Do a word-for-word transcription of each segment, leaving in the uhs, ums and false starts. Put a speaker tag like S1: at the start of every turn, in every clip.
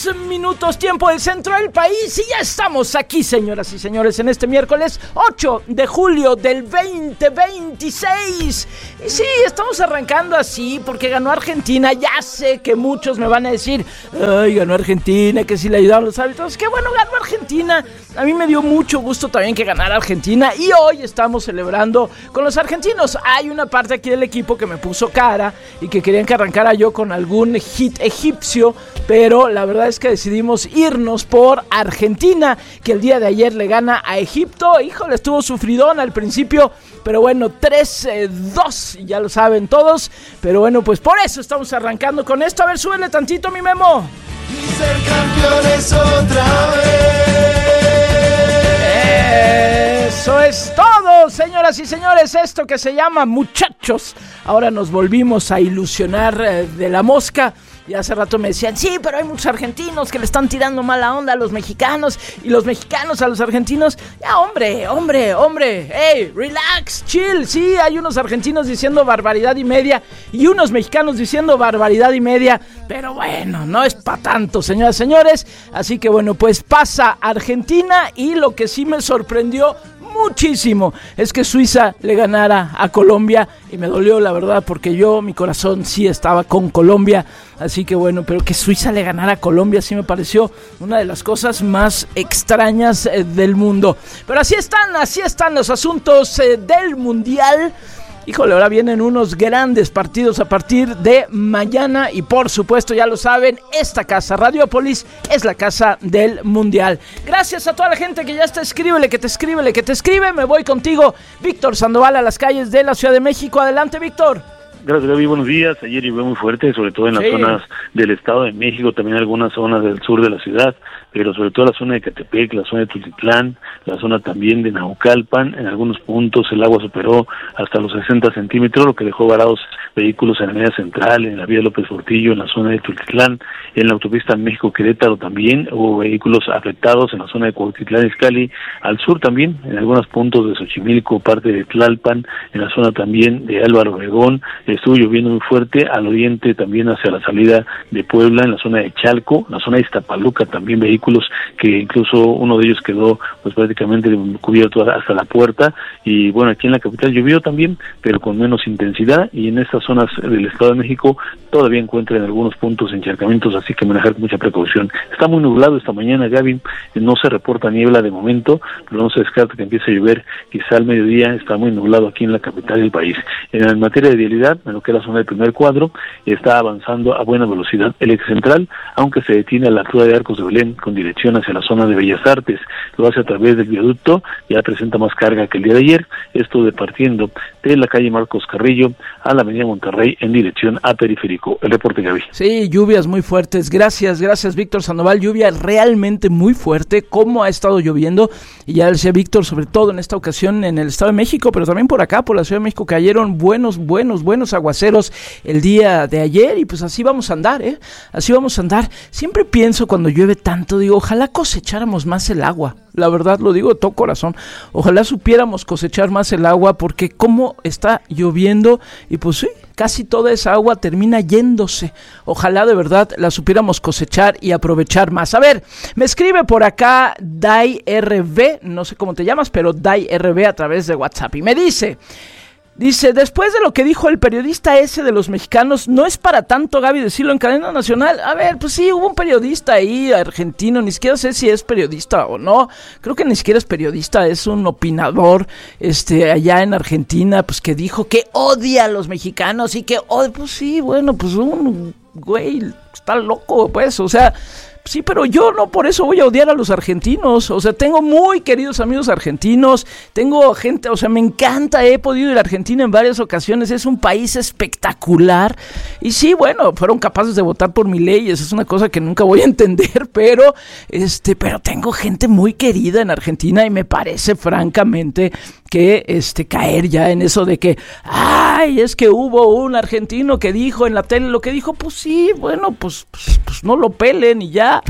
S1: dos minutos, tiempo del centro del país, y ya estamos aquí, señoras y señores, en este miércoles ocho de julio del veinte veintiséis. Y sí, estamos arrancando así porque ganó Argentina. Ya sé que muchos me van a decir, ay, ganó Argentina, que si le ayudaron los árbitros. Qué bueno, ganó Argentina. A mí me dio mucho gusto también que ganara Argentina, y hoy estamos celebrando con los argentinos. Hay una parte aquí del equipo que me puso cara y que querían que arrancara yo con algún hit egipcio, pero la verdad es que decidimos irnos por Argentina, que el día de ayer le gana a Egipto. Híjole, estuvo sufridón al principio, pero bueno, tres dos, ya lo saben todos. Pero bueno, pues por eso estamos arrancando con esto. A ver, súbele tantito, mi Memo.
S2: Y ser campeones otra vez.
S1: Eso es todo, señoras y señores. Esto que se llama Muchachos. Ahora nos volvimos a ilusionar eh, de la mosca. Y hace rato me decían, sí, pero hay muchos argentinos que le están tirando mala onda a los mexicanos, y los mexicanos a los argentinos. Ya, hombre, hombre, hombre, hey, relax, chill. Sí, hay unos argentinos diciendo barbaridad y media y unos mexicanos diciendo barbaridad y media, pero bueno, no es para tanto, señoras y señores. Así que bueno, pues pasa Argentina, y lo que sí me sorprendió muchísimo es que Suiza le ganara a Colombia, y me dolió, la verdad, porque yo, mi corazón sí estaba con Colombia. Así que bueno, pero que Suiza le ganara a Colombia sí me pareció una de las cosas más extrañas eh, del mundo. Pero así están, así están los asuntos eh, del Mundial. Híjole, ahora vienen unos grandes partidos a partir de mañana, y por supuesto, ya lo saben, esta casa, Radiopolis, es la casa del Mundial. Gracias a toda la gente que ya está, escríbele, que te escríbele, que te escribe. Me voy contigo, Víctor Sandoval, a las calles de la Ciudad de México. Adelante, Víctor.
S3: Gracias, Gaby, buenos días. Ayer llovió muy fuerte, sobre todo en las sí. zonas del Estado de México, también algunas zonas del sur de la ciudad, pero sobre todo la zona de Catepec, la zona de Tultitlán, la zona también de Naucalpan. En algunos puntos el agua superó hasta los sesenta centímetros, lo que dejó varados vehículos en la avenida central, en la vía López Portillo, en la zona de Tultitlán, en la autopista México-Querétaro también hubo vehículos afectados, en la zona de Cuautitlán Izcalli, al sur también, en algunos puntos de Xochimilco, parte de Tlalpan, en la zona también de Álvaro Obregón. Estuvo lloviendo muy fuerte al oriente, también hacia la salida de Puebla, en la zona de Chalco, en la zona de Iztapaluca también vehículos que incluso uno de ellos quedó pues prácticamente cubierto hasta la puerta. Y bueno, aquí en la capital llovió también, pero con menos intensidad, y en estas zonas del Estado de México todavía encuentran en algunos puntos encharcamientos, así que manejar con mucha precaución. Está muy nublado esta mañana, Gaby, no se reporta niebla de momento, pero no se descarta que empiece a llover quizá al mediodía. Está muy nublado aquí en la capital del país. En materia de vialidad, en lo que es la zona del primer cuadro, está avanzando a buena velocidad el eje central, aunque se detiene a la altura de Arcos de Belén con dirección hacia la zona de Bellas Artes. Lo hace a través del viaducto, ya presenta más carga que el día de ayer, esto de partiendo de la calle Marcos Carrillo a la avenida Monterrey en dirección a Periférico. El reporte, Gaby.
S1: Sí, lluvias muy fuertes. Gracias, gracias, Víctor Sandoval. Lluvia realmente muy fuerte, como ha estado lloviendo, y ya decía Víctor, sobre todo en esta ocasión en el Estado de México, pero también por acá, por la Ciudad de México, cayeron buenos, buenos, buenos aguaceros el día de ayer, y pues así vamos a andar, ¿eh? Así vamos a andar. Siempre pienso cuando llueve tanto, digo, ojalá cosecháramos más el agua. La verdad lo digo de todo corazón. Ojalá supiéramos cosechar más el agua, porque como está lloviendo, y pues sí, casi toda esa agua termina yéndose. Ojalá de verdad la supiéramos cosechar y aprovechar más. A ver, me escribe por acá Dai R B, no sé cómo te llamas, pero Dai R B a través de WhatsApp, y me dice... Dice, después de lo que dijo el periodista ese de los mexicanos, no es para tanto, Gaby, decirlo en cadena nacional. A ver, pues sí, hubo un periodista ahí argentino, ni siquiera sé si es periodista o no, creo que ni siquiera es periodista, es un opinador este, allá en Argentina, pues que dijo que odia a los mexicanos y que, oh, pues sí, bueno, pues un güey está loco, pues, o sea... Sí, pero yo no por eso voy a odiar a los argentinos. O sea, tengo muy queridos amigos argentinos, tengo gente, o sea, me encanta, he podido ir a Argentina en varias ocasiones, es un país espectacular. Y sí, bueno, fueron capaces de votar por Milei, esa es una cosa que nunca voy a entender, pero este, pero tengo gente muy querida en Argentina, y me parece francamente que este caer ya en eso de que, ay, es que hubo un argentino que dijo en la tele lo que dijo, pues sí, bueno, pues, pues, pues no lo pelen y ya.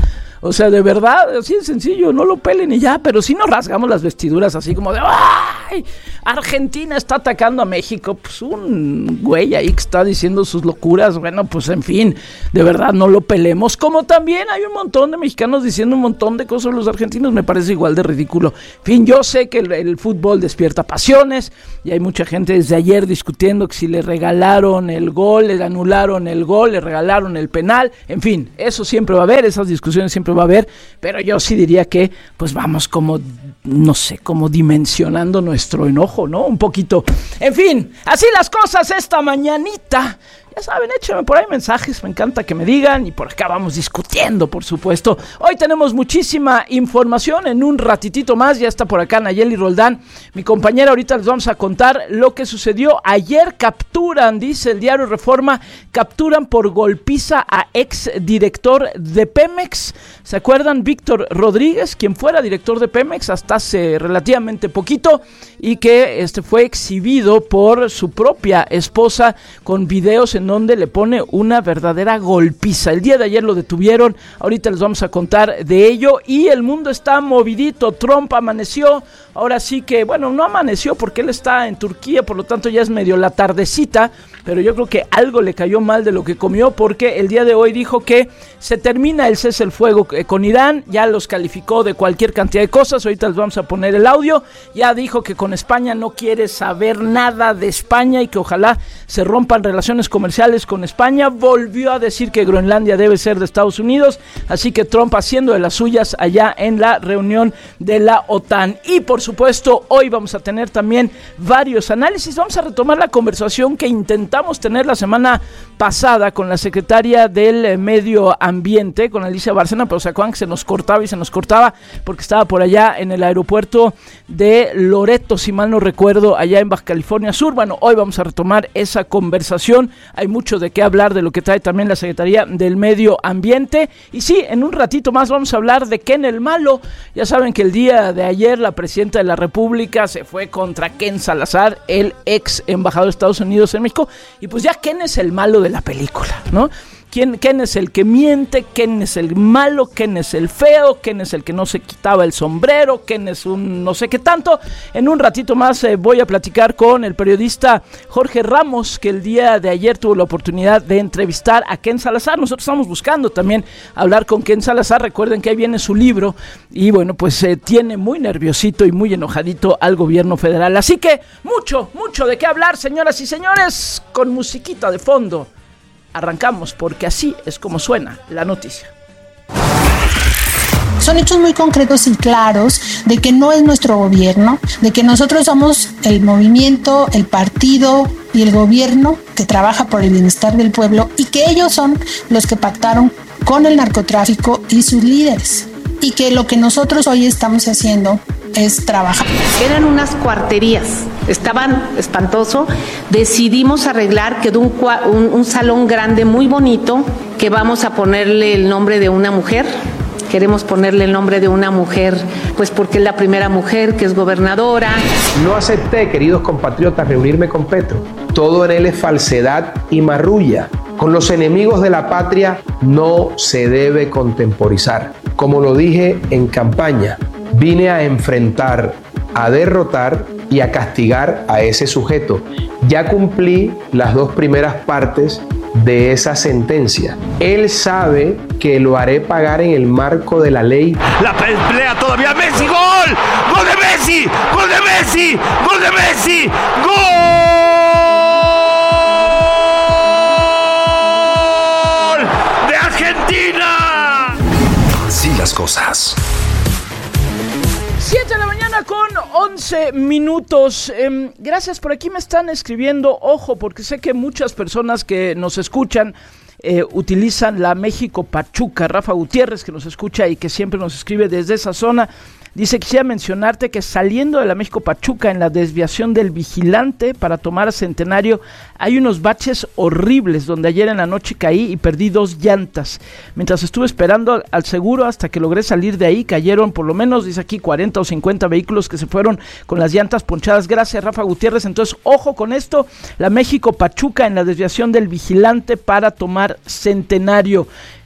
S1: O sea, de verdad, así de sencillo, no lo pelen y ya, pero sí nos rasgamos las vestiduras así como de ¡ay! Argentina está atacando a México, pues un güey ahí que está diciendo sus locuras, bueno, pues en fin, de verdad no lo pelemos, como también hay un montón de mexicanos diciendo un montón de cosas, los argentinos me parece igual de ridículo. En fin, yo sé que el, el fútbol despierta pasiones y hay mucha gente desde ayer discutiendo que si le regalaron el gol, le anularon el gol, le regalaron el penal, en fin, eso siempre va a haber, esas discusiones siempre va a haber, pero yo sí diría que pues vamos como, no sé, como dimensionando nuestro enojo, ¿no? Un poquito. En fin, así las cosas esta mañanita. Ya saben, échenme por ahí mensajes, me encanta que me digan y por acá vamos discutiendo, por supuesto. Hoy tenemos muchísima información, en un ratitito más, ya está por acá Nayeli Roldán, mi compañera, ahorita les vamos a contar lo que sucedió. Ayer capturan, dice el diario Reforma, capturan por golpiza a ex director de Pemex. ¿Se acuerdan? Víctor Rodríguez, quien fuera director de Pemex hasta hace relativamente poquito y que este fue exhibido por su propia esposa con videos en donde le pone una verdadera golpiza. El día de ayer lo detuvieron, ahorita les vamos a contar de ello y el mundo está movidito. Trump amaneció, ahora sí que, bueno, no amaneció porque él está en Turquía, por lo tanto ya es medio la tardecita, pero yo creo que algo le cayó mal de lo que comió porque el día de hoy dijo que se termina el cese el fuego con Irán, ya los calificó de cualquier cantidad de cosas, ahorita les vamos a poner el audio, ya dijo que con España no quiere saber nada de España y que ojalá se rompan relaciones comerciales con España, volvió a decir que Groenlandia debe ser de Estados Unidos, así que Trump haciendo de las suyas allá en la reunión de la OTAN. Y por supuesto, hoy vamos a tener también varios análisis, vamos a retomar la conversación que intentamos tener la semana pasada con la secretaria del Medio Ambiente, con Alicia Bárcena, pero se acuerdan que se nos cortaba y se nos cortaba porque estaba por allá en el aeropuerto de Loreto, si mal no recuerdo, allá en Baja California Sur. Bueno, hoy vamos a retomar esa conversación, hay mucho de qué hablar de lo que trae también la Secretaría del Medio Ambiente, y sí, en un ratito más vamos a hablar de Ken el Malo. Ya saben que el día de ayer la presidenta de la República se fue contra Ken Salazar, el ex embajador de Estados Unidos en México, y pues ya Ken es el malo de la película, ¿no? ¿Quién, ¿Quién es el que miente? ¿Quién es el malo? ¿Quién es el feo? ¿Quién es el que no se quitaba el sombrero? ¿Quién es un no sé qué tanto? En un ratito más eh, voy a platicar con el periodista Jorge Ramos, que el día de ayer tuvo la oportunidad de entrevistar a Ken Salazar. Nosotros estamos buscando también hablar con Ken Salazar. Recuerden que ahí viene su libro y bueno, pues eh, tiene muy nerviosito y muy enojadito al gobierno federal. Así que mucho, mucho de qué hablar, señoras y señores, con musiquita de fondo. Arrancamos porque así es como suena la noticia.
S4: Son hechos muy concretos y claros de que no es nuestro gobierno, de que nosotros somos el movimiento, el partido y el gobierno que trabaja por el bienestar del pueblo y que ellos son los que pactaron con el narcotráfico y sus líderes. Y que lo que nosotros hoy estamos haciendo es trabajar.
S5: Eran unas cuarterías, estaban espantoso. Decidimos arreglar, quedó un, un, un salón grande muy bonito que vamos a ponerle el nombre de una mujer. Queremos ponerle el nombre de una mujer, pues porque es la primera mujer que es gobernadora.
S6: No acepté, queridos compatriotas, reunirme con Petro. Todo en él es falsedad y marrulla. Con los enemigos de la patria no se debe contemporizar. Como lo dije en campaña, vine a enfrentar, a derrotar y a castigar a ese sujeto. Ya cumplí las dos primeras partes de esa sentencia. Él sabe que lo haré pagar en el marco de la ley.
S2: La pelea todavía. ¡Messi! ¡Gol! ¡Gol de Messi! ¡Gol de Messi! ¡Gol de Messi! ¡Gol de Argentina!
S7: Así las cosas.
S1: siete de la mañana con once minutos. Eh, gracias, por aquí me están escribiendo. Ojo, porque sé que muchas personas que nos escuchan eh, utilizan la México Pachuca. Rafa Gutiérrez, que nos escucha y que siempre nos escribe desde esa zona, dice: quisiera mencionarte que saliendo de la México Pachuca en la desviación del Vigilante para tomar a Centenario hay unos baches horribles donde ayer en la noche caí y perdí dos llantas. Mientras estuve esperando al seguro hasta que logré salir de ahí, cayeron por lo menos, dice aquí, cuarenta o cincuenta vehículos que se fueron con las llantas ponchadas. Gracias, Rafa Gutiérrez. Entonces, ojo con esto, la México Pachuca en la desviación del Vigilante para tomar Centenario.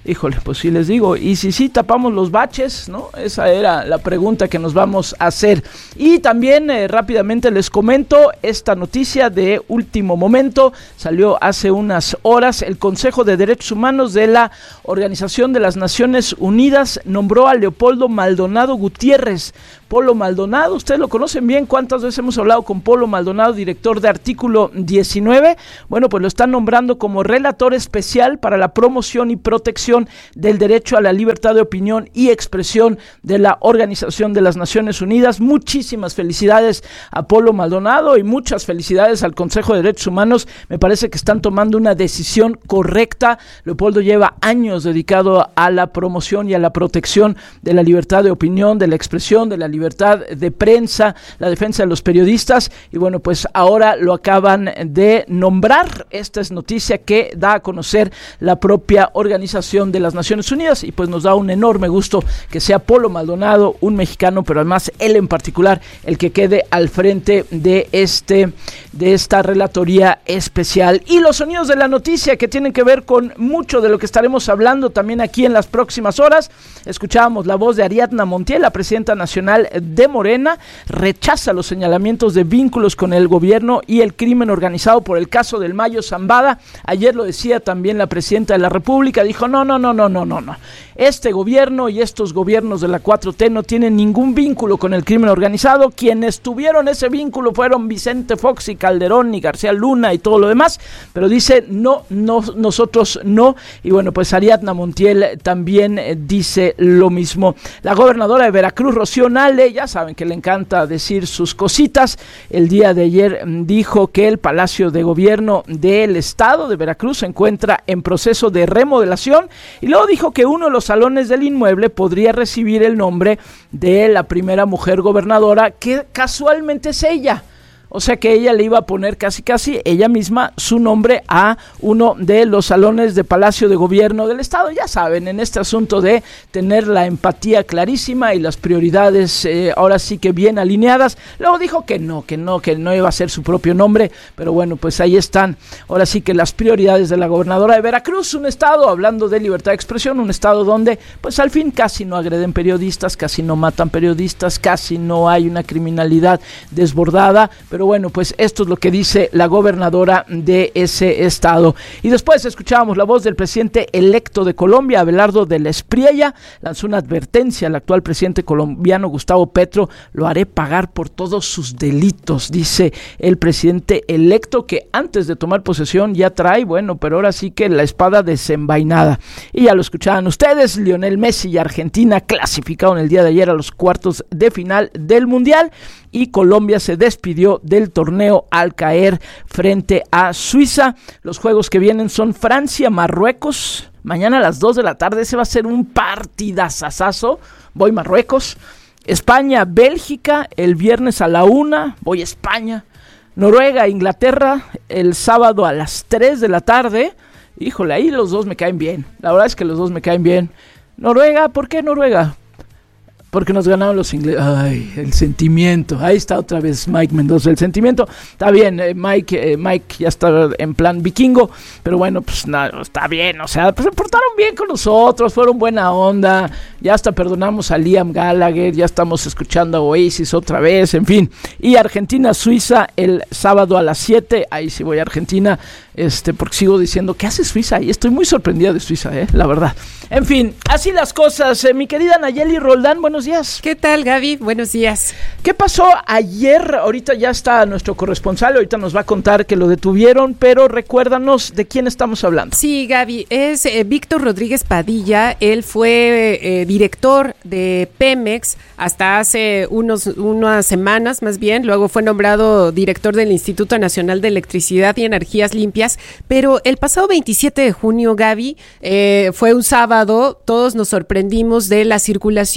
S1: Híjole, pues sí les digo, y si sí tapamos los baches, ¿no? Esa era la pregunta que nos vamos a hacer. Y también eh, rápidamente les comento esta noticia de último momento, salió hace unas horas. El Consejo de Derechos Humanos de la Organización de las Naciones Unidas nombró a Leopoldo Maldonado Gutiérrez. Polo Maldonado, ustedes lo conocen bien, ¿cuántas veces hemos hablado con Polo Maldonado, director de Artículo diecinueve? Bueno, pues lo están nombrando como relator especial para la promoción y protección del derecho a la libertad de opinión y expresión de la Organización de las Naciones Unidas. Muchísimas felicidades a Polo Maldonado y muchas felicidades al Consejo de Derechos Humanos. Me parece que están tomando una decisión correcta. Leopoldo lleva años dedicado a la promoción y a la protección de la libertad de opinión, de la expresión, de la libertad de prensa, la defensa de los periodistas, y bueno, pues ahora lo acaban de nombrar. Esta es noticia que da a conocer la propia Organización de las Naciones Unidas, y pues nos da un enorme gusto que sea Polo Maldonado, un mexicano, pero además él en particular, el que quede al frente de este, de esta relatoría especial. Y los sonidos de la noticia que tienen que ver con mucho de lo que estaremos hablando también aquí en las próximas horas. Escuchábamos la voz de Ariadna Montiel, la presidenta nacional de Morena, rechaza los señalamientos de vínculos con el gobierno y el crimen organizado por el caso del Mayo Zambada. Ayer lo decía también la presidenta de la República, dijo no, no, no, no, no, no, no. Este gobierno y estos gobiernos de la cuatro T no tienen ningún vínculo con el crimen organizado. Quienes tuvieron ese vínculo fueron Vicente Fox y Calderón y García Luna y todo lo demás, pero dice no, no, nosotros no. Y bueno, pues Ariadna Montiel también eh, dice lo mismo. La gobernadora de Veracruz, Rocío Nale, ya saben que le encanta decir sus cositas, el día de ayer dijo que el Palacio de Gobierno del Estado de Veracruz se encuentra en proceso de remodelación, y luego dijo que uno de los salones del inmueble podría recibir el nombre de la primera mujer gobernadora, que casualmente es ella. O sea que ella le iba a poner casi casi ella misma su nombre a uno de los salones de Palacio de Gobierno del Estado. Ya saben, en este asunto de tener la empatía clarísima y las prioridades eh, ahora sí que bien alineadas. Luego dijo que no, que no, que no iba a ser su propio nombre, pero bueno, pues ahí están. Ahora sí que las prioridades de la gobernadora de Veracruz, un estado, hablando de libertad de expresión, un estado donde pues al fin casi no agreden periodistas, casi no matan periodistas, casi no hay una criminalidad desbordada, pero bueno, pues esto es lo que dice la gobernadora de ese estado. Y después escuchábamos la voz del presidente electo de Colombia, Abelardo de la Espriella. Lanzó una advertencia al actual presidente colombiano Gustavo Petro: lo haré pagar por todos sus delitos, dice el presidente electo, que antes de tomar posesión ya trae, bueno, pero ahora sí que la espada desenvainada. Y ya lo escuchaban ustedes, Lionel Messi y Argentina clasificaron el día de ayer a los cuartos de final del Mundial, y Colombia se despidió del torneo al caer frente a Suiza. Los juegos que vienen son Francia-Marruecos, mañana a las dos de la tarde, ese va a ser un partidazazazo, voy Marruecos. España-Bélgica el viernes a la una, voy España. Noruega-Inglaterra el sábado a las tres de la tarde, híjole, ahí los dos me caen bien, la verdad es que los dos me caen bien. Noruega, ¿por qué Noruega? Porque nos ganaron los ingleses. Ay, el sentimiento. Ahí está otra vez Mike Mendoza. El sentimiento. Está bien, eh, Mike eh, Mike ya está en plan vikingo. Pero bueno, pues nada, está bien. O sea, pues se portaron bien con nosotros. Fueron buena onda. Ya hasta perdonamos a Liam Gallagher. Ya estamos escuchando a Oasis otra vez. En fin. Y Argentina-Suiza el sábado a las siete. Ahí sí voy a Argentina. Este, porque sigo diciendo, ¿qué hace Suiza? Y estoy muy sorprendida de Suiza, eh, la verdad. En fin, así las cosas. Eh, mi querida Nayeli Roldán, buenos días.
S8: ¿Qué tal, Gaby? Buenos días.
S1: ¿Qué pasó ayer? Ahorita ya está nuestro corresponsal, ahorita nos va a contar que lo detuvieron, pero recuérdanos de quién estamos hablando.
S8: Sí, Gaby, es eh, Víctor Rodríguez Padilla. Él fue eh, director de Pemex hasta hace unos, unas semanas más bien, luego fue nombrado director del Instituto Nacional de Electricidad y Energías Limpias. Pero el pasado veintisiete de junio, Gaby, eh, fue un sábado, todos nos sorprendimos de la circulación de un video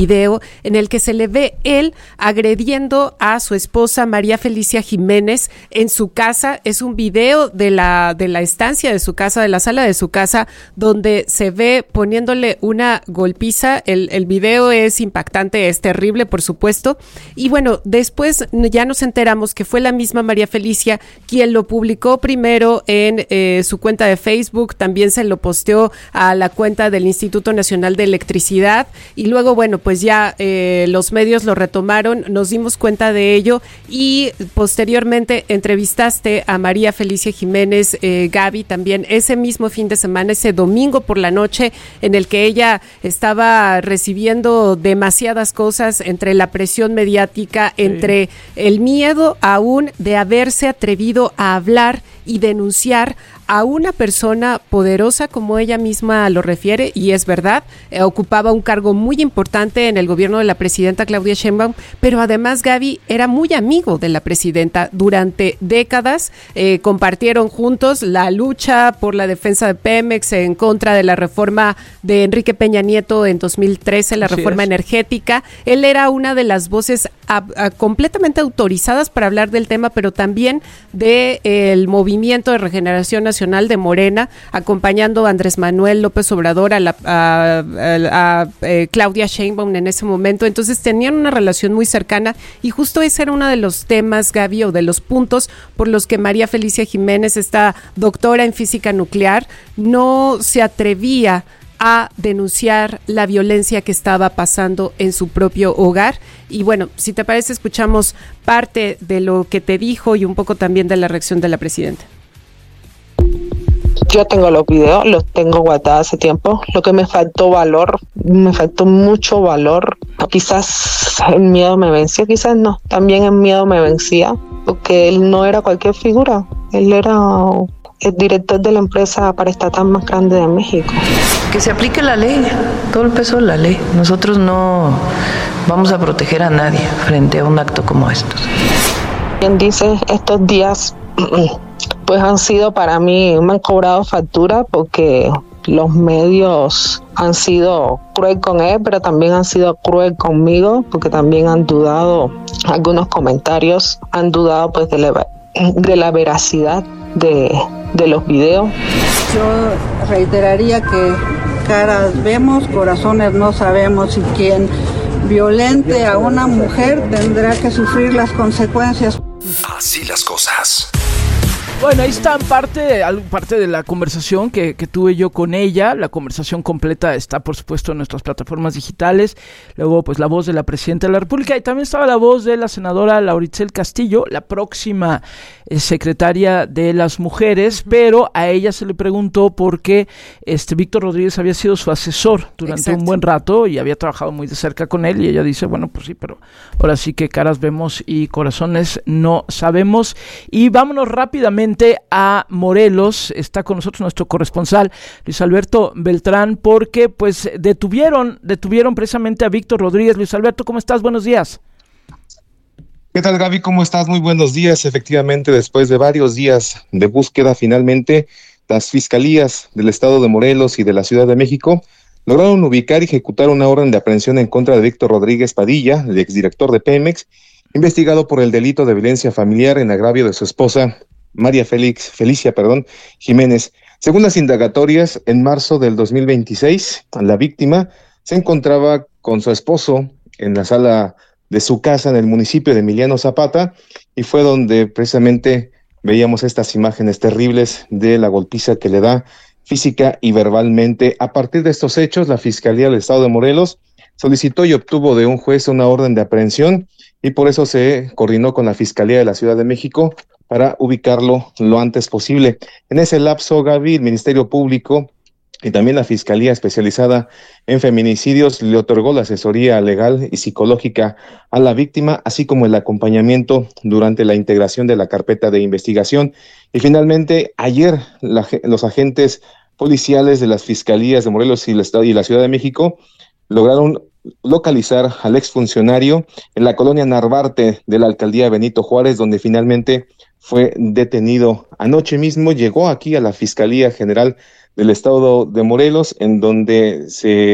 S8: video en el que se le ve él agrediendo a su esposa María Felicia Jiménez en su casa. Es un video de la, de la estancia de su casa, de la sala de su casa, donde se ve poniéndole una golpiza. El, el video es impactante, es terrible, por supuesto. Y bueno, después ya nos enteramos que fue la misma María Felicia quien lo publicó primero en eh, su cuenta de Facebook, también se lo posteó a la cuenta del Instituto Nacional de Electricidad y luego, bueno, pues ya eh, los medios lo retomaron, nos dimos cuenta de ello y posteriormente entrevistaste a María Felicia Jiménez, eh, Gaby, también ese mismo fin de semana, ese domingo por la noche, en el que ella estaba recibiendo demasiadas cosas entre la presión mediática, sí. entre el miedo aún de haberse atrevido a hablar y denunciar a una persona poderosa, como ella misma lo refiere, y es verdad, eh, ocupaba un cargo muy importante en el gobierno de la presidenta Claudia Sheinbaum, pero además Gaby era muy amigo de la presidenta durante décadas, eh, compartieron juntos la lucha por la defensa de Pemex en contra de la reforma de Enrique Peña Nieto en dos mil trece, la Así reforma es. energética. Él era una de las voces a, a, completamente autorizadas para hablar del tema, pero también del de, movimiento de regeneración nacional de Morena, acompañando a Andrés Manuel López Obrador, a, la, a, a, a eh, Claudia Sheinbaum en ese momento. Entonces tenían una relación muy cercana y justo ese era uno de los temas, Gaby, o de los puntos por los que María Felicia Jiménez, esta doctora en física nuclear, no se atrevía a denunciar la violencia que estaba pasando en su propio hogar. Y bueno, si te parece, escuchamos parte de lo que te dijo y un poco también de la reacción de la presidenta.
S9: Yo tengo los videos, los tengo guardados hace tiempo. Lo que me faltó valor, me faltó mucho valor. Quizás el miedo me venció, quizás no. También el miedo me vencía, porque él no era cualquier figura. Él era el director de la empresa paraestatal más grande de México.
S10: Que se aplique la ley, todo el peso de la ley. Nosotros no vamos a proteger a nadie frente a un acto como estos.
S9: Quien dice, estos días pues han sido para mí, me han cobrado factura porque los medios han sido cruel con él, pero también han sido cruel conmigo, porque también han dudado, algunos comentarios han dudado pues de la, de la veracidad de, de los videos.
S11: Yo reiteraría que caras vemos, corazones no sabemos, y quien violente a una mujer tendrá que sufrir las consecuencias.
S7: Así las cosas.
S1: Bueno, ahí está parte, parte de la conversación que, que tuve yo con ella. La conversación completa está, por supuesto, en nuestras plataformas digitales. Luego, pues, la voz de la Presidenta de la República, y también estaba la voz de la senadora Lauritzel Castillo, la próxima eh, secretaria de las mujeres, pero a ella se le preguntó por qué este Víctor Rodríguez había sido su asesor durante Exacto. un buen rato y había trabajado muy de cerca con él, y ella dice, bueno, pues sí, pero ahora sí que caras vemos y corazones no sabemos. Y vámonos rápidamente a Morelos. Está con nosotros nuestro corresponsal Luis Alberto Beltrán, porque pues detuvieron detuvieron precisamente a Víctor Rodríguez. Luis Alberto, ¿cómo estás? Buenos días.
S12: ¿Qué tal, Gaby? ¿Cómo estás? Muy buenos días. Efectivamente, después de varios días de búsqueda, finalmente las fiscalías del estado de Morelos y de la Ciudad de México lograron ubicar y ejecutar una orden de aprehensión en contra de Víctor Rodríguez Padilla, el exdirector de Pemex, investigado por el delito de violencia familiar en agravio de su esposa María Félix, Felicia, perdón, Jiménez. Según las indagatorias, en marzo del dos mil veintiséis, la víctima se encontraba con su esposo en la sala de su casa en el municipio de Emiliano Zapata, y fue donde precisamente veíamos estas imágenes terribles de la golpiza que le da física y verbalmente. A partir de estos hechos, la Fiscalía del Estado de Morelos solicitó y obtuvo de un juez una orden de aprehensión, y por eso se coordinó con la Fiscalía de la Ciudad de México para ubicarlo lo antes posible. En ese lapso, Gaby, el Ministerio Público y también la Fiscalía Especializada en Feminicidios le otorgó la asesoría legal y psicológica a la víctima, así como el acompañamiento durante la integración de la carpeta de investigación. Y finalmente, ayer la, los agentes policiales de las Fiscalías de Morelos y el Estado y la Ciudad de México lograron localizar al exfuncionario en la colonia Narvarte de la alcaldía Benito Juárez, donde finalmente fue detenido. Anoche mismo llegó aquí a la Fiscalía General del Estado de Morelos, en donde se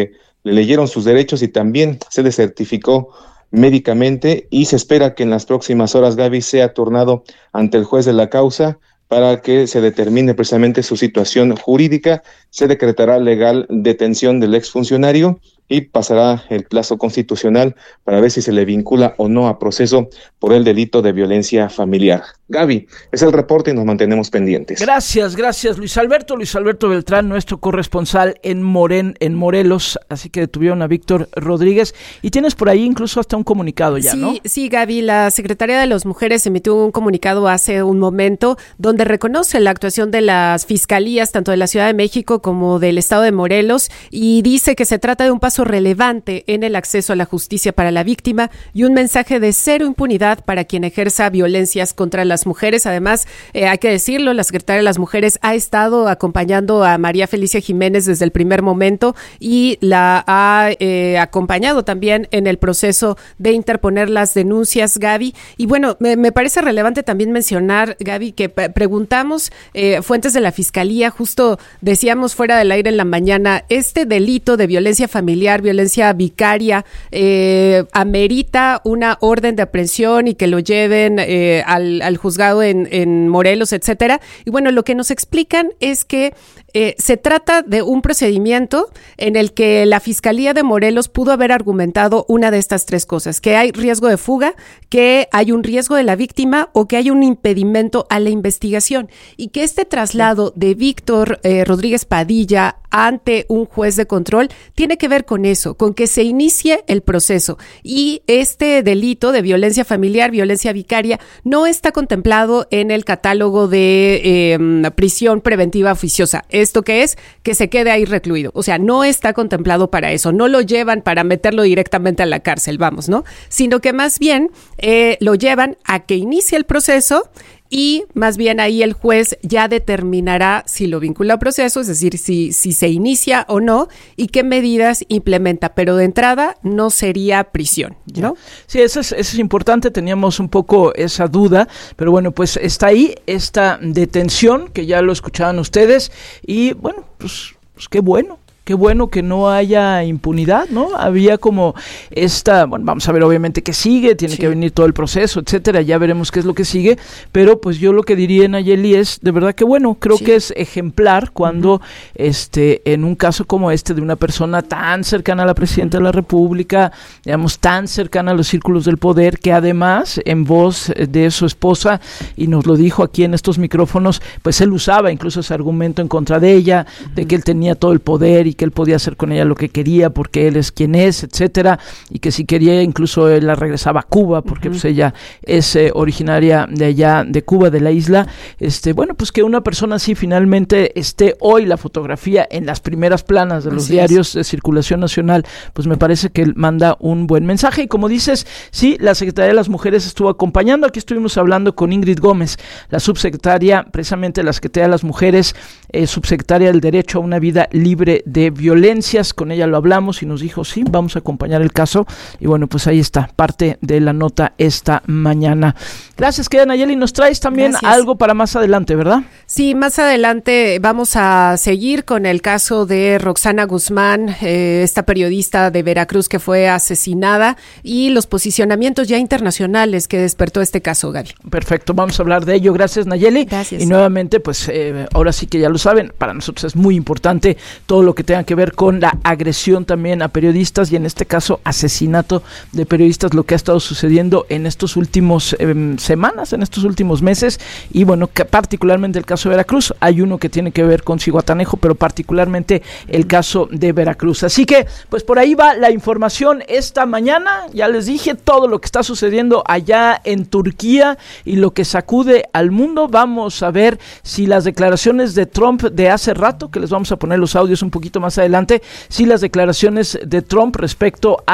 S12: le leyeron sus derechos y también se le certificó médicamente, y se espera que en las próximas horas Gaby sea turnado ante el juez de la causa para que se determine precisamente su situación jurídica. Se decretará legal detención del exfuncionario y pasará el plazo constitucional para ver si se le vincula o no a proceso por el delito de violencia familiar. Gaby, es el reporte y nos mantenemos pendientes.
S1: Gracias, gracias Luis Alberto, Luis Alberto Beltrán, nuestro corresponsal en Moren, en Morelos, así que detuvieron a Víctor Rodríguez, y tienes por ahí incluso hasta un comunicado ya,
S8: sí,
S1: ¿no?
S8: Sí, Gaby, la Secretaría de las Mujeres emitió un comunicado hace un momento donde reconoce la actuación de las fiscalías, tanto de la Ciudad de México como del Estado de Morelos, y dice que se trata de un paso relevante en el acceso a la justicia para la víctima y un mensaje de cero impunidad para quien ejerza violencias contra las mujeres. Además, eh, hay que decirlo, la Secretaría de las Mujeres ha estado acompañando a María Felicia Jiménez desde el primer momento y la ha eh, acompañado también en el proceso de interponer las denuncias, Gaby. Y bueno, me, me parece relevante también mencionar, Gaby, que p- preguntamos eh, fuentes de la Fiscalía, justo decíamos fuera del aire en la mañana, este delito de violencia familiar, violencia vicaria, eh, amerita una orden de aprehensión y que lo lleven eh, al, al juzgado en, en Morelos, etcétera. Y bueno, lo que nos explican es que eh, se trata de un procedimiento en el que la Fiscalía de Morelos pudo haber argumentado una de estas tres cosas: que hay riesgo de fuga, que hay un riesgo de la víctima o que hay un impedimento a la investigación, y que este traslado de Víctor eh, Rodríguez Padilla ante un juez de control tiene que ver con eso, con que se inicie el proceso, y este delito de violencia familiar, violencia vicaria, no está contemplado en el catálogo de eh, prisión preventiva oficiosa. ¿Esto qué es? Que se quede ahí recluido. O sea, no está contemplado para eso, no lo llevan para meterlo directamente a la cárcel, vamos, ¿no? Sino que más bien eh, lo llevan a que inicie el proceso, y más bien ahí el juez ya determinará si lo vincula a proceso, es decir, si, si se inicia o no, y qué medidas implementa, pero de entrada no sería prisión, ¿no?
S1: Sí, eso es, eso es importante, teníamos un poco esa duda, pero bueno, pues está ahí esta detención, que ya lo escuchaban ustedes, y bueno, pues, pues qué bueno. Qué bueno que no haya impunidad, ¿no? Había como esta, bueno, vamos a ver obviamente qué sigue, tiene sí. que venir todo el proceso, etcétera, ya veremos qué es lo que sigue, pero pues yo lo que diría, Nayeli, es de verdad que bueno, creo sí. que es ejemplar cuando uh-huh. este en un caso como este de una persona tan cercana a la Presidenta de la República, digamos, tan cercana a los círculos del poder, que además en voz de su esposa, y nos lo dijo aquí en estos micrófonos, pues él usaba incluso ese argumento en contra de ella, uh-huh. de que él tenía todo el poder y que él podía hacer con ella lo que quería porque él es quien es, etcétera, y que si quería incluso él la regresaba a Cuba porque uh-huh. pues ella es eh, originaria de allá de Cuba, de la isla. Este, bueno, pues que una persona así finalmente esté hoy la fotografía en las primeras planas de los así diarios es. de circulación nacional, pues me parece que él manda un buen mensaje. Y como dices, sí, la Secretaría de las Mujeres estuvo acompañando. Aquí estuvimos hablando con Ingrid Gómez, la subsecretaria, precisamente la Secretaría de las Mujeres, eh, subsecretaria del Derecho a una Vida Libre de Violencias. Con ella lo hablamos y nos dijo, sí, vamos a acompañar el caso. Y bueno, pues ahí está, parte de la nota esta mañana. Gracias, querida Nayeli. Nos traes también Gracias. algo para más adelante, ¿verdad?
S8: Sí, más adelante vamos a seguir con el caso de Roxana Guzmán, eh, esta periodista de Veracruz que fue asesinada, y los posicionamientos ya internacionales que despertó este caso, Gaby.
S1: Perfecto, vamos a hablar de ello. Gracias, Nayeli.
S8: Gracias.
S1: Y nuevamente, pues eh, ahora sí que ya lo saben, para nosotros es muy importante todo lo que tenga que ver con la agresión también a periodistas, y en este caso asesinato de periodistas, lo que ha estado sucediendo en estos últimos eh, semanas, en estos últimos meses, y bueno, que particularmente el caso de Veracruz. Hay uno que tiene que ver con Zihuatanejo, pero particularmente el caso de Veracruz. Así que, pues por ahí va la información esta mañana. Ya les dije todo lo que está sucediendo allá en Turquía y lo que sacude al mundo. Vamos a ver si las declaraciones de Trump de hace rato, que les vamos a poner los audios un poquito más adelante, si las declaraciones de Trump respecto a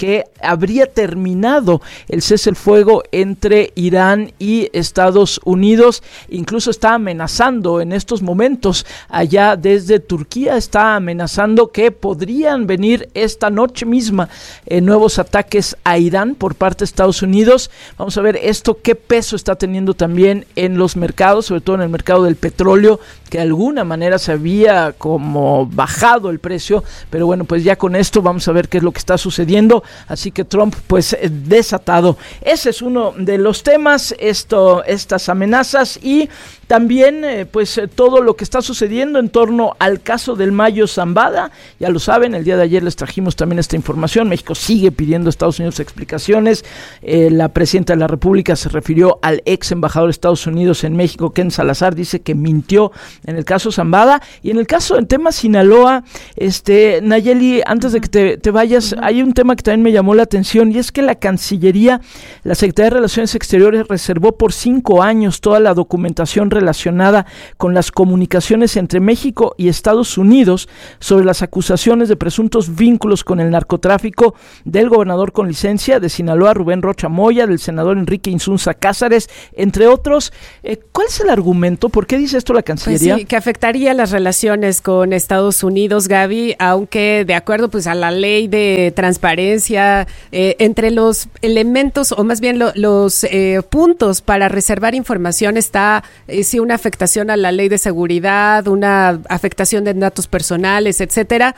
S1: que habría terminado el cese el fuego entre Irán y Estados Unidos. Incluso está amenazando en estos momentos allá desde Turquía, está amenazando que podrían venir esta noche misma eh, nuevos ataques a Irán por parte de Estados Unidos. Vamos a ver esto qué peso está teniendo también en los mercados, sobre todo en el mercado del petróleo, que de alguna manera se había como bajado el precio, pero bueno, pues ya con esto vamos a ver qué es lo que está sucediendo. Así que Trump pues desatado. Ese es uno de los temas, esto, estas amenazas y también eh, pues eh, todo lo que está sucediendo en torno al caso del Mayo Zambada. Ya lo saben, el día de ayer les trajimos también esta información. México sigue pidiendo a Estados Unidos explicaciones. Eh, la presidenta de la República se refirió al ex embajador de Estados Unidos en México, Ken Salazar, dice que mintió en el caso Zambada. Y en el caso, en tema Sinaloa, este, Nayeli, antes de que te, te vayas, hay un tema que también me llamó la atención, y es que la Cancillería, la Secretaría de Relaciones Exteriores, reservó por cinco años toda la documentación relacionada con las comunicaciones entre México y Estados Unidos sobre las acusaciones de presuntos vínculos con el narcotráfico del gobernador con licencia de Sinaloa, Rubén Rocha Moya, del senador Enrique Insunza Cázares, entre otros. Eh, ¿Cuál es el argumento? ¿Por qué dice esto la Cancillería?
S8: Pues sí, que afectaría las relaciones con Estados Unidos, Gaby, aunque de acuerdo pues a la ley de transparencia, eh, entre los elementos, o más bien lo, los eh, puntos para reservar información está eh, sí una afectación a la ley de seguridad, una afectación de datos personales, etcétera.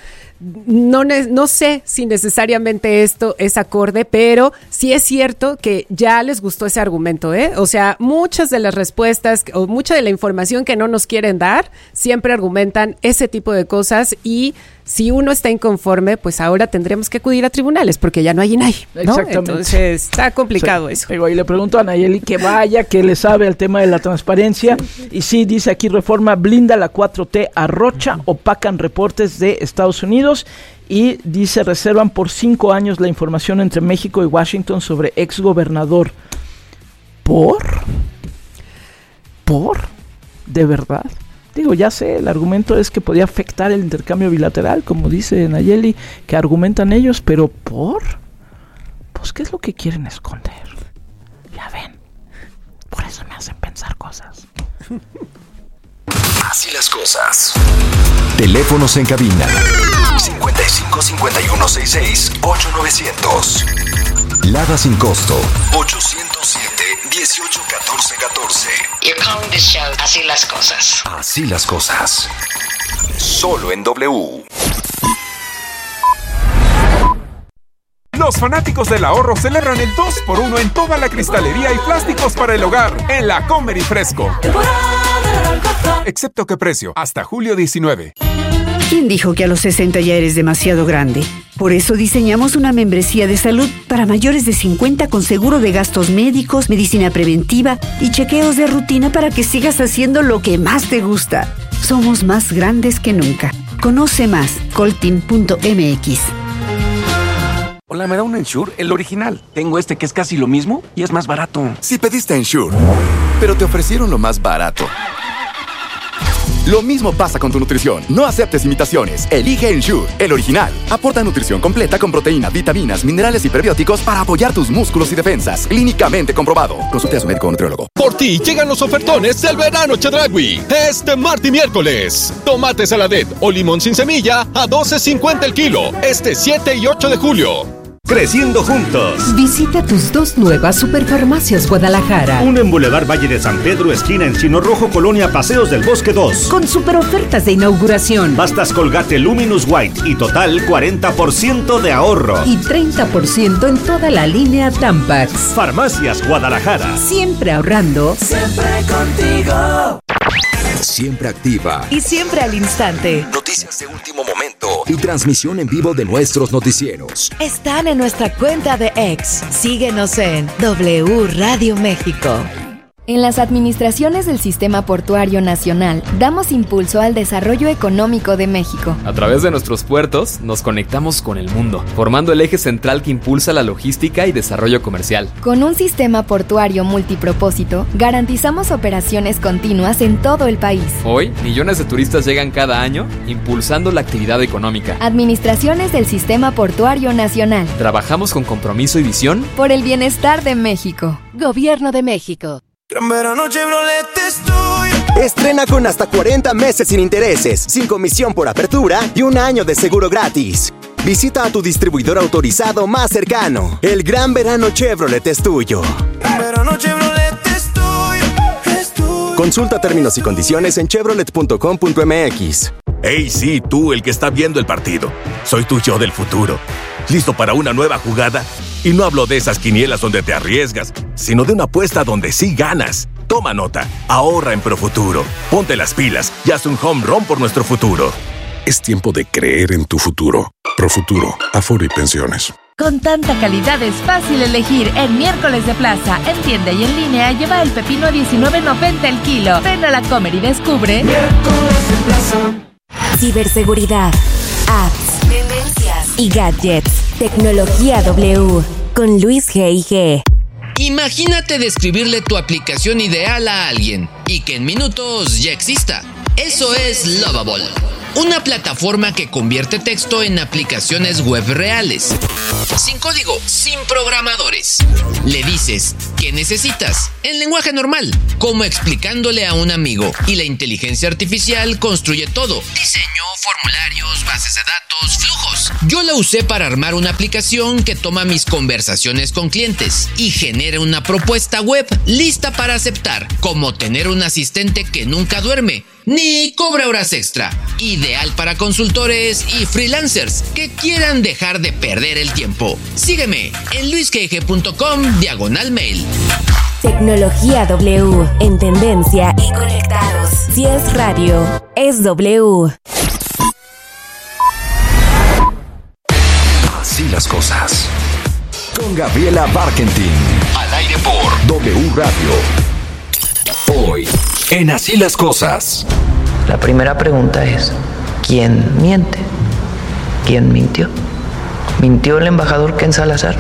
S8: No, no sé si necesariamente esto es acorde, pero sí es cierto que ya les gustó ese argumento, ¿eh? O sea, muchas de las respuestas o mucha de la información que no nos quieren dar siempre argumentan ese tipo de cosas, y si uno está inconforme, pues ahora tendremos que acudir a tribunales porque ya no hay I N A I, ¿no?
S1: Exactamente.
S8: Entonces está complicado, sí, eso.
S1: Y le pregunto a Nayeli que vaya, que le sabe al tema de la transparencia. Y sí, dice aquí Reforma, blinda la cuatro T a Rocha, opacan reportes de Estados Unidos. Y dice, reservan por cinco años la información entre México y Washington sobre exgobernador. ¿Por? ¿Por? ¿De verdad? Digo, ya sé, el argumento es que podía afectar el intercambio bilateral, como dice Nayeli, que argumentan ellos, pero ¿por? Pues, ¿qué es lo que quieren esconder? Ya ven, por eso me hacen pensar cosas.
S7: Así las cosas. Teléfonos en cabina cincuenta y cinco, cincuenta y uno, sesenta y seis, ocho novecientos. Lada sin costo ochocientos siete, dieciocho, catorce, catorce.
S13: You're calling this show Así las cosas.
S7: Así las cosas. Solo en W.
S14: Los fanáticos del ahorro celebran el dos por uno en toda la cristalería y plásticos para el hogar en la Comer y Fresco. Excepto que precio, hasta julio diecinueve.
S15: ¿Quién dijo que a los sesenta ya eres demasiado grande? Por eso diseñamos una membresía de salud para mayores de cincuenta con seguro de gastos médicos, medicina preventiva y chequeos de rutina para que sigas haciendo lo que más te gusta. Somos más grandes que nunca. Conoce más, coltin punto m x.
S16: Hola, ¿me da un Ensure? El original. Tengo este que es casi lo mismo y es más barato.
S17: Si pediste Ensure, pero te ofrecieron lo más barato. Lo mismo pasa con tu nutrición. No aceptes imitaciones. Elige Ensure, el original. Aporta nutrición completa con proteína, vitaminas, minerales y prebióticos para apoyar tus músculos y defensas. Clínicamente comprobado. Consulte a su médico o nutriólogo.
S18: Por ti llegan los ofertones del verano Chedraui. Este martes y miércoles. Tomate saladet o limón sin semilla a doce cincuenta el kilo. Este siete y ocho de julio.
S19: Creciendo juntos.
S20: Visita tus dos nuevas Superfarmacias Guadalajara.
S19: Una en Boulevard Valle de San Pedro, esquina Encino Rojo, Colonia Paseos del Bosque dos.
S20: Con super ofertas de inauguración.
S19: Pastas Colgate Luminous White y total cuarenta por ciento de ahorro.
S20: Y treinta por ciento en toda la línea Tampax.
S19: Farmacias Guadalajara.
S20: Siempre ahorrando.
S21: Siempre contigo.
S7: Siempre activa.
S20: Y siempre al instante.
S7: Noticias de último momento y transmisión en vivo de nuestros noticieros.
S20: Están en nuestra cuenta de X. Síguenos en W Radio México.
S3: En las administraciones del Sistema Portuario Nacional, damos impulso al desarrollo económico de México.
S22: A través de nuestros puertos, nos conectamos con el mundo, formando el eje central que impulsa la logística y desarrollo comercial.
S3: Con un sistema portuario multipropósito, garantizamos operaciones continuas en todo el país.
S22: Hoy, millones de turistas llegan cada año, impulsando la actividad económica.
S3: Administraciones del Sistema Portuario Nacional.
S22: Trabajamos con compromiso y visión
S3: por el bienestar de México.
S20: Gobierno de México.
S21: Gran verano Chevrolet es tuyo.
S23: Estrena con hasta cuarenta meses sin intereses, sin comisión por apertura y un año de seguro gratis. Visita a tu distribuidor autorizado más cercano. El Gran Verano Chevrolet es tuyo.
S21: Gran verano Chevrolet es tuyo, es tuyo.
S23: Consulta términos y condiciones en chevrolet punto com punto m x.
S2: Hey, sí, tú, el que está viendo el partido. Soy tu yo del futuro. ¿Listo para una nueva jugada? Y no hablo de esas quinielas donde te arriesgas, sino de una apuesta donde sí ganas. Toma nota, ahorra en Profuturo. Ponte las pilas y haz un home run por nuestro futuro.
S24: Es tiempo de creer en tu futuro. Profuturo, Afore y Pensiones.
S25: Con tanta calidad es fácil elegir. En Miércoles de Plaza, en tienda y en línea, lleva el pepino a diecinueve noventa el kilo. Ven a la Comer y descubre
S21: Miércoles de Plaza.
S26: Ciberseguridad, apps, tendencias y gadgets. Tecnología W con Luis G I G.
S27: Imagínate describirle tu aplicación ideal a alguien y que en minutos ya exista. Eso es Lovable, una plataforma que convierte texto en aplicaciones web reales. Sin código, sin programadores. Le dices ¿qué necesitas? En lenguaje normal, como explicándole a un amigo, y la inteligencia artificial construye todo: diseño, formularios, bases de datos, flujos. Yo la usé para armar una aplicación que toma mis conversaciones con clientes y genera una propuesta web lista para aceptar, como tener un asistente que nunca duerme ni cobra horas extra. Ideal para consultores y freelancers que quieran dejar de perder el tiempo. Sígueme en luisgg.com diagonal mail.
S26: Tecnología W, en tendencia y conectados. Si es radio, es W.
S7: Así las cosas. Con Gabriela Barkentin. Al aire por W Radio. Hoy, en Así las cosas.
S10: La primera pregunta es, ¿quién miente? ¿Quién mintió? ¿Mintió el embajador Ken Salazar?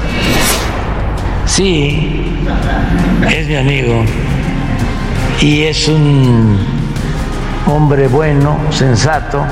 S28: Sí, es mi amigo y es un hombre bueno, sensato,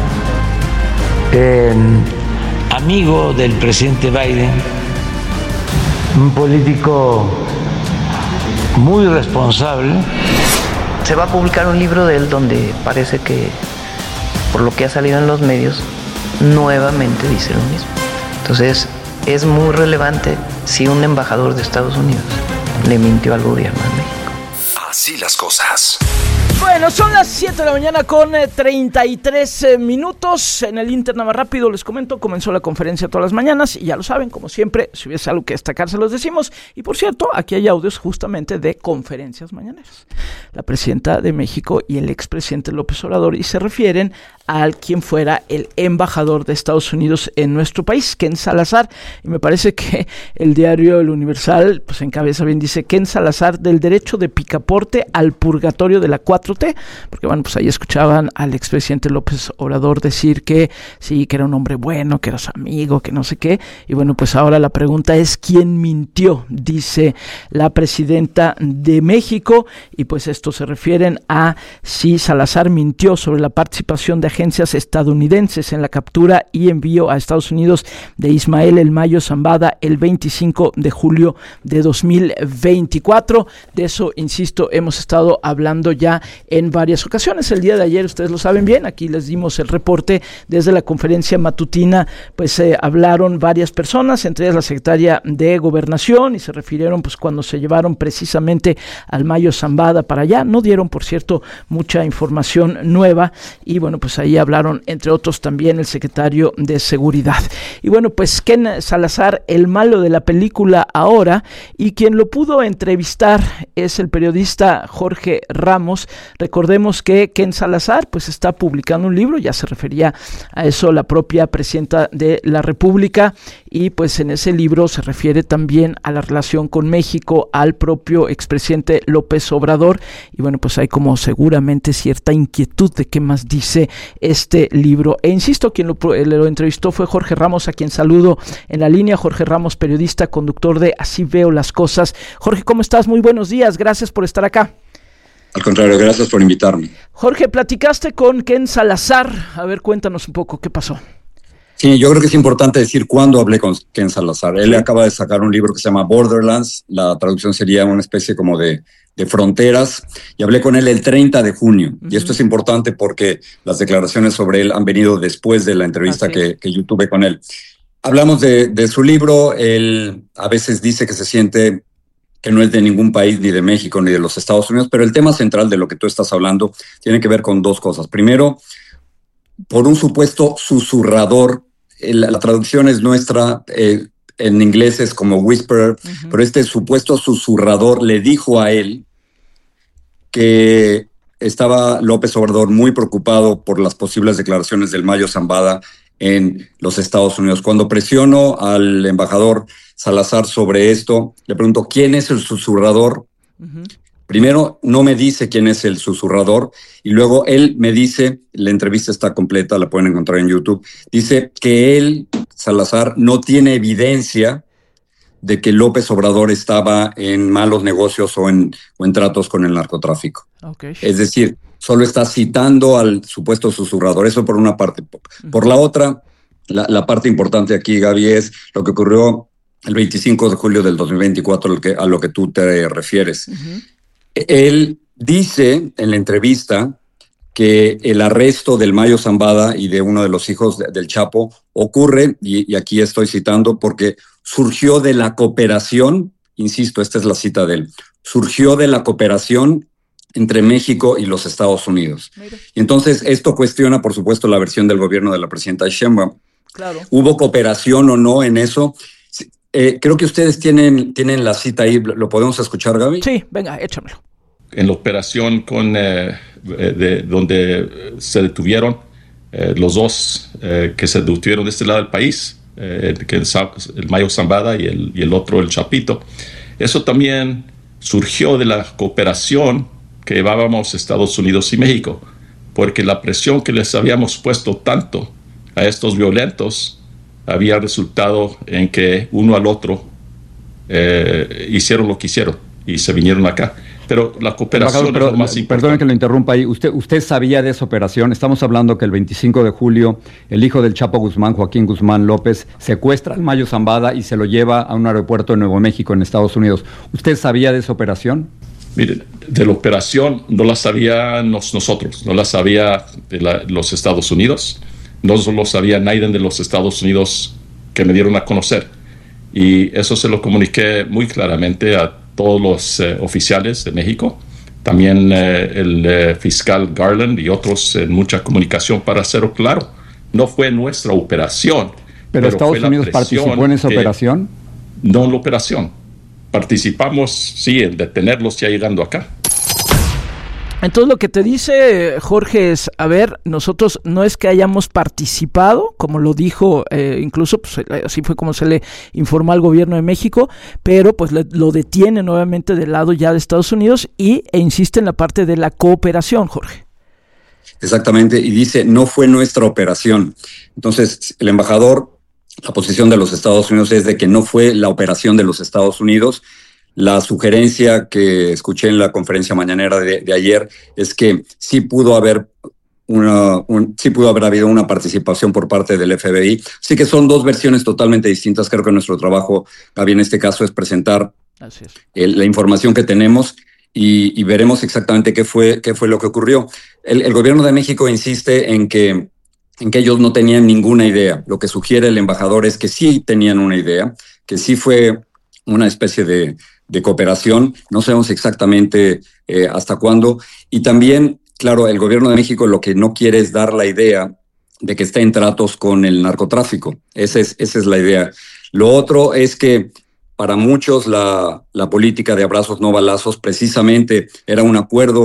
S28: eh, amigo del presidente Biden, un político muy responsable.
S10: Se va a publicar un libro de él donde parece que, por lo que ha salido en los medios, nuevamente dice lo mismo. Entonces, es muy relevante si un embajador de Estados Unidos le mintió al gobierno de México.
S7: Así las cosas.
S1: Bueno, son las siete de la mañana con eh, treinta y tres eh, minutos. En el Inter, nada más rápido, les comento, comenzó la conferencia todas las mañanas y ya lo saben, como siempre, si hubiese algo que destacar, se los decimos. Y por cierto, aquí hay audios justamente de conferencias mañaneras. La presidenta de México y el expresidente López Obrador, y se refieren a quien fuera el embajador de Estados Unidos en nuestro país, Ken Salazar. Y me parece que el diario El Universal, pues encabeza bien, dice Ken Salazar, del derecho de picaporte al purgatorio de la cuatro T, porque bueno, pues ahí escuchaban al expresidente López Obrador decir que sí, que era un hombre bueno, que era su amigo, que no sé qué, y bueno, pues ahora la pregunta es ¿quién mintió? Dice la presidenta de México, y pues esto se refieren a si Salazar mintió sobre la participación de agencias estadounidenses en la captura y envío a Estados Unidos de Ismael El Mayo Zambada el veinticinco de julio de dos mil veinticuatro. De eso, insisto, hemos estado hablando ya en varias ocasiones. El día de ayer, ustedes lo saben bien, aquí les dimos el reporte desde la conferencia matutina, pues eh, hablaron varias personas, entre ellas la secretaria de Gobernación, y se refirieron pues cuando se llevaron precisamente al Mayo Zambada para allá. No dieron, por cierto, mucha información nueva, y bueno, pues ahí hablaron, entre otros, también el secretario de Seguridad. Y bueno, pues Ken Salazar, el malo de la película ahora, y quien lo pudo entrevistar es el periodista Jorge Ramos, Recordemos que Ken Salazar pues está publicando un libro, ya se refería a eso la propia presidenta de la República, y pues en ese libro se refiere también a la relación con México, al propio expresidente López Obrador, y bueno, pues hay como seguramente cierta inquietud de qué más dice este libro. E insisto, quien lo, lo entrevistó fue Jorge Ramos, a quien saludo en la línea. Jorge Ramos, periodista, conductor de Así Veo las Cosas. Jorge, ¿cómo estás? Muy buenos días, gracias por estar acá.
S4: Al contrario, gracias por invitarme.
S1: Jorge, platicaste con Ken Salazar, a ver, cuéntanos un poco, ¿qué pasó?
S4: Sí, yo creo que es importante decir cuándo hablé con Ken Salazar. Él acaba de sacar un libro que se llama Borderlands, la traducción sería una especie como de, de fronteras, y hablé con él el treinta de junio. Uh-huh. Y esto es importante porque las declaraciones sobre él han venido después de la entrevista ah, sí. que, que yo tuve con él. Hablamos de, de su libro. Él a veces dice que se siente que no es de ningún país, ni de México, ni de los Estados Unidos, pero el tema central de lo que tú estás hablando tiene que ver con dos cosas. Primero, por un supuesto susurrador. La, la traducción es nuestra, eh, en inglés es como whisperer, uh-huh. pero este supuesto susurrador le dijo a él que estaba López Obrador muy preocupado por las posibles declaraciones del Mayo Zambada en los Estados Unidos. Cuando presiono al embajador Salazar sobre esto, le pregunto, ¿quién es el susurrador? Uh-huh. Primero, no me dice quién es el susurrador, y luego él me dice, la entrevista está completa, la pueden encontrar en YouTube, dice que él, Salazar, no tiene evidencia de que López Obrador estaba en malos negocios o en, o en tratos con el narcotráfico. Okay. Es decir, solo está citando al supuesto susurrador, eso por una parte. Por la otra, la, la parte importante aquí, Gaby, es lo que ocurrió el veinticinco de julio del dos mil veinticuatro, a lo que, a lo que tú te refieres. Uh-huh. Él dice en la entrevista que el arresto del Mayo Zambada y de uno de los hijos de, del Chapo ocurre, y, y aquí estoy citando, porque surgió de la cooperación, insisto, esta es la cita de él, surgió de la cooperación entre México y los Estados Unidos. Mira. Y entonces esto cuestiona, por supuesto, la versión del gobierno de la presidenta Sheinbaum. Claro. ¿Hubo cooperación o no en eso? Eh, creo que ustedes tienen, tienen la cita ahí. ¿Lo podemos escuchar, Gaby?
S1: Sí, venga, échamelo.
S5: En la operación con, eh, de, donde se detuvieron eh, los dos eh, que se detuvieron de este lado del país, eh, que el, el Mayo Zambada y el, y el otro, el Chapito. Eso también surgió de la cooperación que llevábamos Estados Unidos y México, porque la presión que les habíamos puesto tanto a estos violentos había resultado en que uno al otro eh, hicieron lo que hicieron y se vinieron acá. Pero la cooperación
S6: pero,
S5: es lo más importante.
S6: Perdone que lo interrumpa ahí. Usted, usted sabía de esa operación. Estamos hablando que el veinticinco de julio el hijo del Chapo Guzmán, Joaquín Guzmán López, secuestra al Mayo Zambada y se lo lleva a un aeropuerto de Nuevo México en Estados Unidos. ¿Usted sabía de esa operación?
S5: Mire, de la operación no la sabíamos nosotros, no la sabía de la, los Estados Unidos, no lo sabía nadie de los Estados Unidos que me dieron a conocer. Y eso se lo comuniqué muy claramente a todos los eh, oficiales de México, también eh, el eh, fiscal Garland y otros en mucha comunicación para hacerlo claro. No fue nuestra operación.
S6: ¿Pero, pero Estados Unidos participó en esa operación?
S5: No en la operación. Participamos, sí, en detenerlos ya llegando acá.
S1: Entonces lo que te dice Jorge es, a ver, nosotros no es que hayamos participado, como lo dijo, eh, incluso pues, así fue como se le informó al gobierno de México, pero pues le, lo detiene nuevamente del lado ya de Estados Unidos y e insiste en la parte de la cooperación, Jorge.
S4: Exactamente, y dice, no fue nuestra operación. Entonces, el embajador, la posición de los Estados Unidos es de que no fue la operación de los Estados Unidos. La sugerencia que escuché en la conferencia mañanera de, de ayer es que sí pudo haber una, un, sí pudo haber habido una participación por parte del F B I. Así que son dos versiones totalmente distintas. Creo que nuestro trabajo, Gaby, en este caso es presentar Así es. El, la información que tenemos y, y veremos exactamente qué fue, qué fue lo que ocurrió. El, el gobierno de México insiste en que, en que ellos no tenían ninguna idea. Lo que sugiere el embajador es que sí tenían una idea, que sí fue una especie de de cooperación, no sabemos exactamente eh, hasta cuándo, y también, claro, el gobierno de México lo que no quiere es dar la idea de que está en tratos con el narcotráfico, esa es, esa es la idea. Lo otro es que para muchos la, la política de abrazos no balazos precisamente era un acuerdo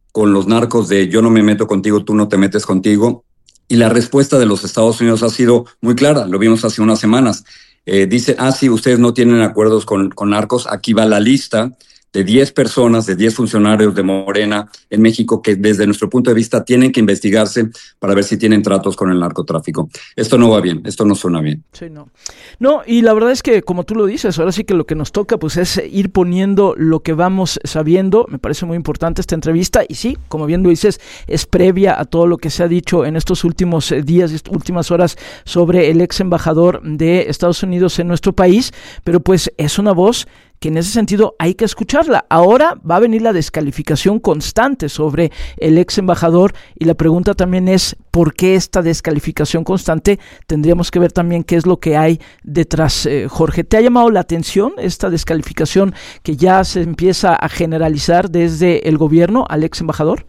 S4: con los narcos de yo no me meto contigo, tú no te metes contigo. Y la respuesta de los Estados Unidos ha sido muy clara, lo vimos hace unas semanas. Eh, dice, ah, sí, ustedes no tienen acuerdos con, con narcos, aquí va la lista de diez personas, de diez funcionarios de Morena en México que desde nuestro punto de vista tienen que investigarse para ver si tienen tratos con el narcotráfico. Esto no va bien, esto no suena bien.
S1: Sí, no. No, y la verdad es que como tú lo dices, ahora sí que lo que nos toca pues es ir poniendo lo que vamos sabiendo. Me parece muy importante esta entrevista y sí, como bien lo dices, es previa a todo lo que se ha dicho en estos últimos días y últimas horas sobre el ex embajador de Estados Unidos en nuestro país, pero pues es una voz que en ese sentido hay que escucharla. Ahora va a venir la descalificación constante sobre el ex embajador y la pregunta también es ¿por qué esta descalificación constante? Tendríamos que ver también qué es lo que hay detrás. Eh, Jorge, ¿te ha llamado la atención esta descalificación que ya se empieza a generalizar desde el gobierno al ex embajador?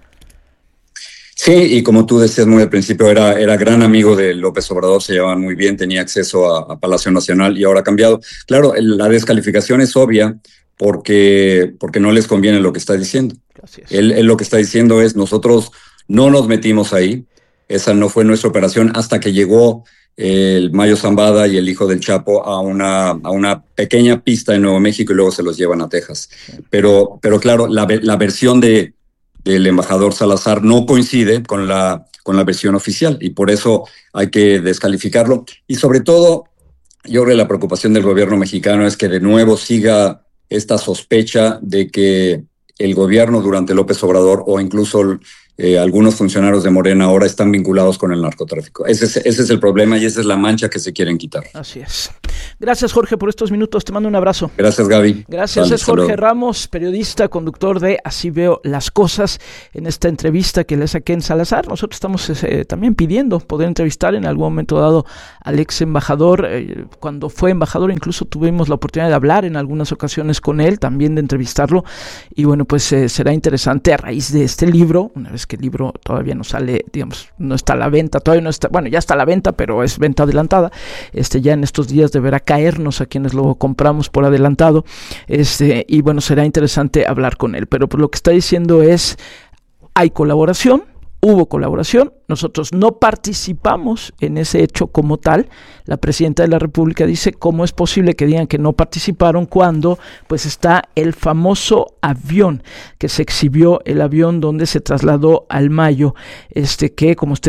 S4: Sí, y como tú decías muy al principio, era, era gran amigo de López Obrador, se llevaban muy bien, tenía acceso a, a Palacio Nacional y ahora ha cambiado. Claro, el, la descalificación es obvia porque, porque no les conviene lo que está diciendo. Él, él lo que está diciendo es, nosotros no nos metimos ahí, esa no fue nuestra operación hasta que llegó el Mayo Zambada y el hijo del Chapo a una, a una pequeña pista en Nuevo México y luego se los llevan a Texas. Pero, pero claro, la, la versión de... del embajador Salazar no coincide con la, con la versión oficial y por eso hay que descalificarlo. Y sobre todo, yo creo que la preocupación del gobierno mexicano es que de nuevo siga esta sospecha de que el gobierno durante López Obrador o incluso eh, algunos funcionarios de Morena ahora están vinculados con el narcotráfico. Ese es, ese es el problema y esa es la mancha que se quieren quitar.
S1: Así es. Gracias, Jorge, por estos minutos. Te mando un abrazo.
S4: Gracias, Gaby.
S1: Gracias. Vale, es Jorge saludo. Ramos, periodista, conductor de Así Veo las Cosas, en esta entrevista que le saqué en Salazar. Nosotros estamos eh, también pidiendo poder entrevistar en algún momento dado al ex embajador. Eh, cuando fue embajador, incluso tuvimos la oportunidad de hablar en algunas ocasiones con él, también de entrevistarlo. Y bueno, pues eh, será interesante a raíz de este libro, una vez que el libro todavía no sale, digamos, no está a la venta, todavía no está, bueno, ya está a la venta, pero es venta adelantada. Este, ya en estos días deberá caernos a quienes lo compramos por adelantado, este, y bueno, será interesante hablar con él, pero por lo que está diciendo es, hay colaboración, hubo colaboración, nosotros no participamos en ese hecho como tal. La presidenta de la República dice, ¿cómo es posible que digan que no participaron cuando pues está el famoso avión que se exhibió, el avión donde se trasladó al Mayo, este que como usted